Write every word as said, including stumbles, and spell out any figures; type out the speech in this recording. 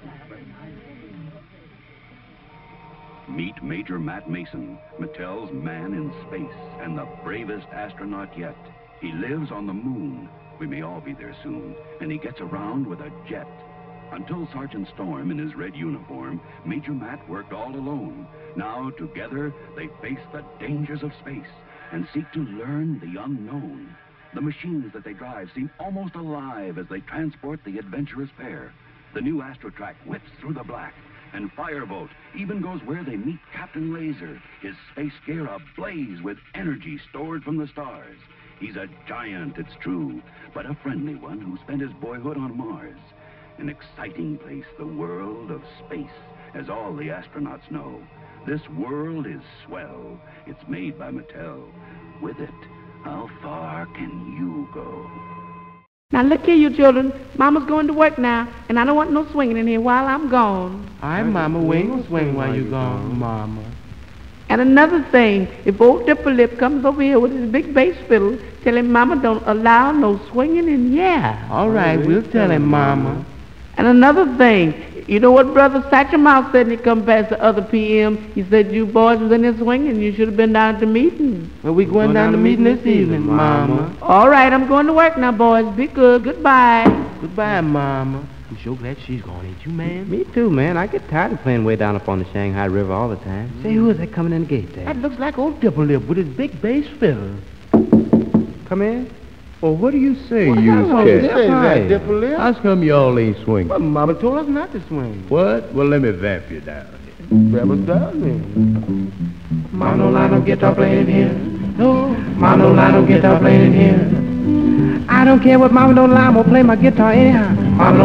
Meet Major Matt Mason, Mattel's man in space and the bravest astronaut yet. He lives on the moon. We may all be there soon. And he gets around with a jet. Until Sergeant Storm in his red uniform, Major Matt worked all alone. Now, together, they face the dangers of space and seek to learn the unknown. The machines that they drive seem almost alive as they transport the adventurous pair. The new Astrotrack whips through the black, and Firebolt even goes where they meet Captain Laser, his space gear ablaze with energy stored from the stars. He's a giant, it's true, but a friendly one who spent his boyhood on Mars. An exciting place, the world of space, as all the astronauts know. This world is swell. It's made by Mattel. With it, how far can you go? Now look here, you children. Mama's going to work now, and I don't want no swinging in here while I'm gone. Aye, Mama, we ain't gonna swing while you gone, Mama. And another thing, if old Dipper Lip comes over here with his big bass fiddle, tell him Mama don't allow no swinging in here. All right, we'll tell him, Mama. And another thing, you know what Brother Satchel said when he come past the other P M? He said you boys was in there swinging. You should have been down at the meeting. Well, we going down to the meeting this evening, Mama. All right, I'm going to work now, boys. Be good. Goodbye. Goodbye, Mama. I'm sure glad she's gone, ain't you, man? Me too, man. I get tired of playing way down up on the Shanghai River all the time. Mm. Say, who is that coming in the gate there? That looks like old Dipper Lip with his big bass fiddle. Come in. Well, what do you say, well, you kid? Say that, Dipper Lip. How come y'all ain't swinging? Well, Mama told us not to swing. What? Well, let me vamp you down here. Vamp us down then. Manolano guitar playing here. No, Manolano guitar playing here. I don't care what Mama don't lie, I'm gonna play my guitar anyhow. Mama